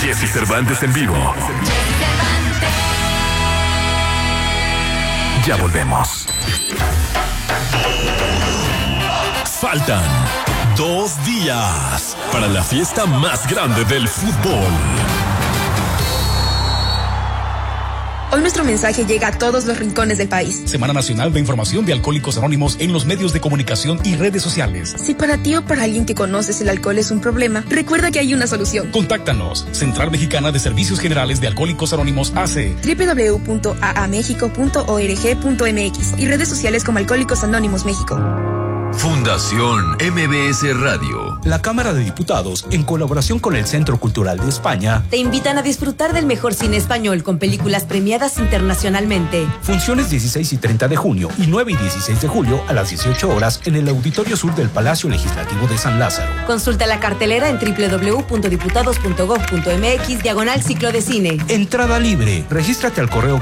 Jesse Cervantes en vivo. Ya volvemos. Faltan 2 días para la fiesta más grande del fútbol. Hoy nuestro mensaje llega a todos los rincones del país. Semana Nacional de Información de Alcohólicos Anónimos en los medios de comunicación y redes sociales. Si para ti o para alguien que conoces el alcohol es un problema, recuerda que hay una solución. Contáctanos. Central Mexicana de Servicios Generales de Alcohólicos Anónimos AC. www.aamexico.org.mx y redes sociales como Alcohólicos Anónimos México. Fundación MBS Radio. La Cámara de Diputados, en colaboración con el Centro Cultural de España, te invitan a disfrutar del mejor cine español con películas premiadas internacionalmente. Funciones 16 y 30 de junio y 9 y 16 de julio a las 18 horas en el Auditorio Sur del Palacio Legislativo de San Lázaro. Consulta la cartelera en www.diputados.gov.mx/ciclo de cine. Entrada libre. Regístrate al correo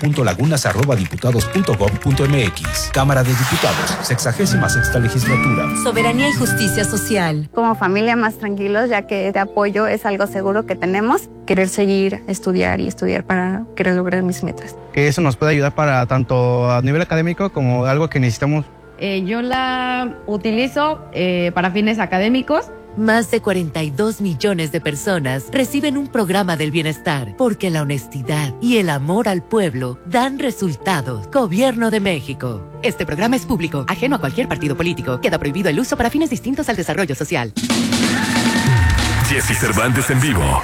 gabriela.lagunas@diputados.gov.mx. Cámara de Diputados, 66ª legislatura. Soberanía y justicia social. Como familia más tranquilos, ya que este apoyo es algo seguro que tenemos. Querer seguir, estudiar para querer lograr mis metas. Que eso nos puede ayudar para tanto a nivel académico como algo que necesitamos. Yo la utilizo para fines académicos. Más de 42 millones de personas reciben un programa del bienestar porque la honestidad y el amor al pueblo dan resultados. Gobierno de México. Este programa es público, ajeno a cualquier partido político. Queda prohibido el uso para fines distintos al desarrollo social. Jesse Cervantes en vivo.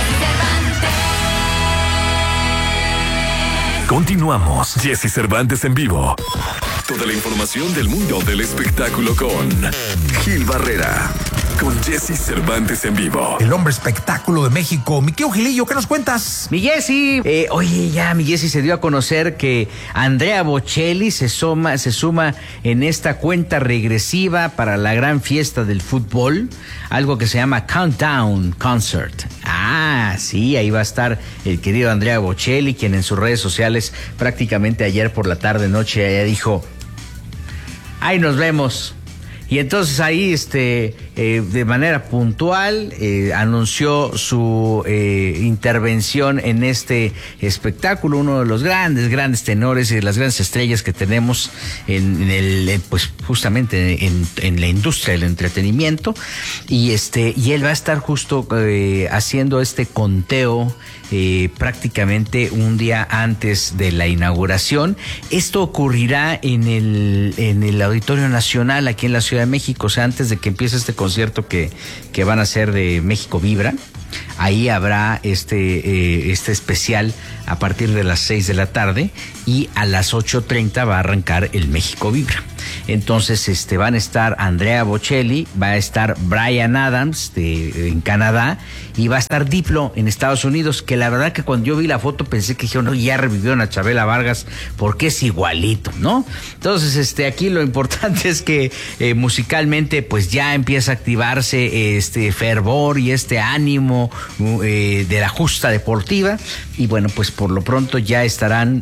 Continuamos. Jesse Cervantes en vivo. Toda la información del mundo del espectáculo con Gil Barrera. Con Jesse Cervantes en vivo. El hombre espectáculo de México. Mi querido Gilillo, ¿qué nos cuentas? Mi Jesse, mi Jesse se dio a conocer que Andrea Bocelli se suma en esta cuenta regresiva para la gran fiesta del fútbol, algo que se llama Countdown Concert. Sí, ahí va a estar el querido Andrea Bocelli, quien en sus redes sociales prácticamente ayer por la tarde-noche ya dijo, ahí nos vemos. Y entonces ahí, de manera puntual, anunció su intervención en este espectáculo, uno de los grandes tenores y de las grandes estrellas que tenemos justamente en la industria del entretenimiento. Y él va a estar justo haciendo este conteo prácticamente un día antes de la inauguración. Esto ocurrirá en el Auditorio Nacional aquí en la Ciudad de México, o sea, antes de que empiece este concierto que van a hacer de México Vibra. Ahí habrá este especial a partir de las 6 de la tarde y a las 8:30 va a arrancar el México Vibra. Entonces van a estar Andrea Bocelli, va a estar Bryan Adams en Canadá y va a estar Diplo en Estados Unidos, que la verdad que cuando yo vi la foto pensé que no, ya revivieron a Chabela Vargas porque es igualito, ¿no? Entonces aquí lo importante es que musicalmente pues ya empieza a activarse este fervor y este ánimo de la justa deportiva. Y bueno, pues por lo pronto ya están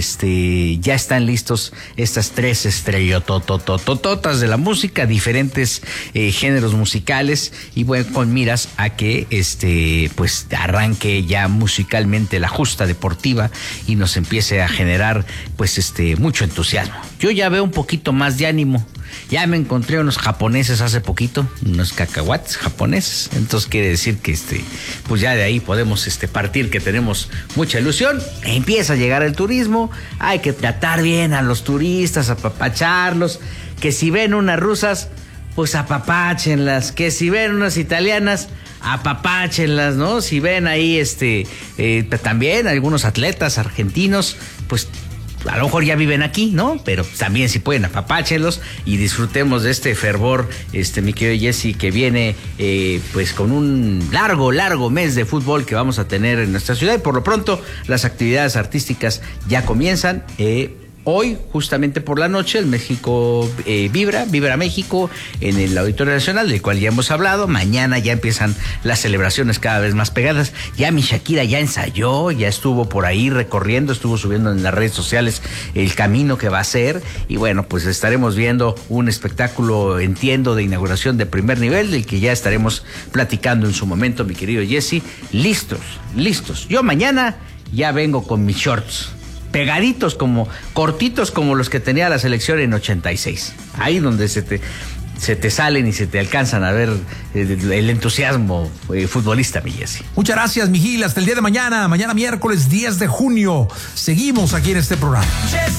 listos estas 3 estrellotototototas de la música, diferentes géneros musicales, y bueno, con miras a que pues arranque ya musicalmente la justa deportiva y nos empiece a generar pues mucho entusiasmo. Yo ya veo un poquito más de ánimo. Ya me encontré unos japoneses hace poquito, unos cacahuates japoneses. Entonces quiere decir que pues ya de ahí podemos partir, que tenemos mucha ilusión. Empieza a llegar el turismo, hay que tratar bien a los turistas, apapacharlos, que si ven unas rusas, pues apapáchenlas, que si ven unas italianas, apapáchenlas, ¿no? Si ven ahí también algunos atletas argentinos, pues a lo mejor ya viven aquí, ¿no? Pero también si pueden, apapáchenlos y disfrutemos de este fervor, mi querido Jesse, que viene pues con un largo mes de fútbol que vamos a tener en nuestra ciudad. Y por lo pronto las actividades artísticas ya comienzan. Hoy, justamente por la noche, el México Vibra México en el Auditorio Nacional, del cual ya hemos hablado. Mañana ya empiezan las celebraciones cada vez más pegadas. Ya mi Shakira ya ensayó, ya estuvo por ahí recorriendo, estuvo subiendo en las redes sociales el camino que va a hacer. Y bueno, pues estaremos viendo un espectáculo, entiendo, de inauguración de primer nivel, del que ya estaremos platicando en su momento, mi querido Jesse. Listos. Yo mañana ya vengo con mis shorts. Pegaditos, cortitos como los que tenía la selección en 86. Ahí donde se te salen y se te alcanzan a ver el entusiasmo futbolista, mi Jesse. Muchas gracias, mi Gil. Hasta el día de mañana miércoles 10 de junio. Seguimos aquí en este programa.